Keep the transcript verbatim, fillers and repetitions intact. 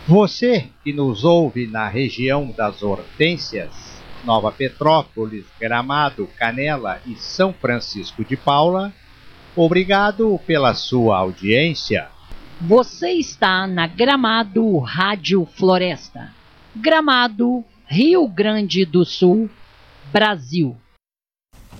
Você que nos ouve na região das Hortênsias, Nova Petrópolis, Gramado, Canela e São Francisco de Paula, obrigado pela sua audiência. Você está na Gramado Rádio Floresta. Gramado, Rio Grande do Sul, Brasil.